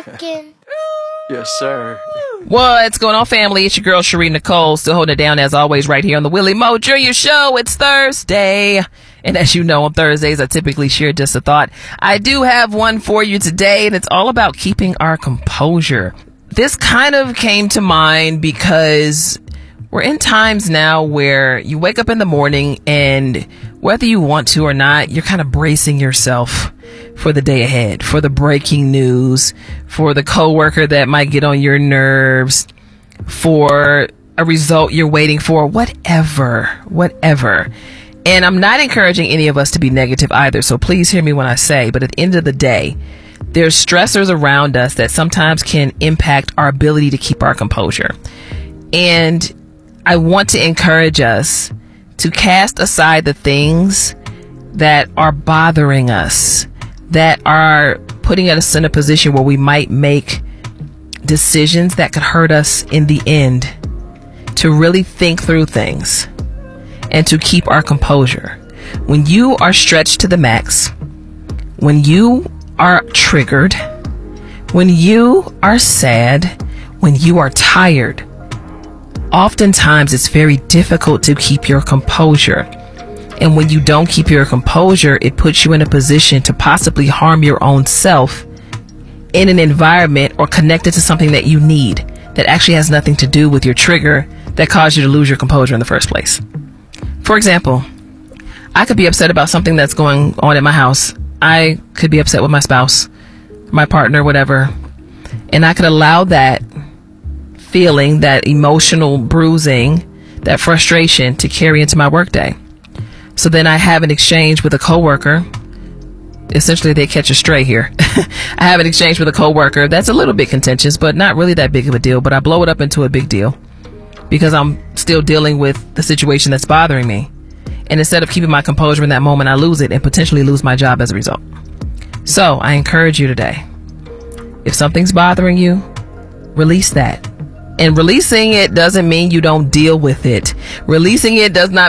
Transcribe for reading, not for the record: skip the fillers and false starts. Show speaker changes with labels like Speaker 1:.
Speaker 1: Cooking.
Speaker 2: Yes, sir.
Speaker 3: What's going on, family? It's your girl, Sheree Nicole, still holding it down as always right here on the Willie Mo Jr. Show. It's Thursday. And as you know, on Thursdays, I typically share just a thought. I do have one for you today, and it's all about keeping our composure. This kind of came to mind because we're in times now where you wake up in the morning and whether you want to or not, you're kind of bracing yourself for the day ahead, for the breaking news, for the coworker that might get on your nerves, for a result you're waiting for, whatever. And I'm not encouraging any of us to be negative either, so please hear me when I say, but at the end of the day, there's stressors around us that sometimes can impact our ability to keep our composure. And I want to encourage us to cast aside the things that are bothering us, that are putting us in a position where we might make decisions that could hurt us in the end, to really think through things and to keep our composure. When you are stretched to the max, when you are triggered, when you are sad, when you are tired, oftentimes it's very difficult to keep your composure. And when you don't keep your composure, it puts you in a position to possibly harm your own self in an environment or connected to something that you need that actually has nothing to do with your trigger that caused you to lose your composure in the first place. For example, I could be upset about something that's going on in my house. I could be upset with my spouse, my partner, whatever. And I could allow that feeling, that emotional bruising, that frustration to carry into my workday. So then I have an exchange with a coworker. Essentially, they catch a stray here. I have an exchange with a coworker that's a little bit contentious, but not really that big of a deal. But I blow it up into a big deal because I'm still dealing with the situation that's bothering me. And instead of keeping my composure in that moment, I lose it and potentially lose my job as a result. So I encourage you today, if something's bothering you, release that. And releasing it doesn't mean you don't deal with it. Releasing it does not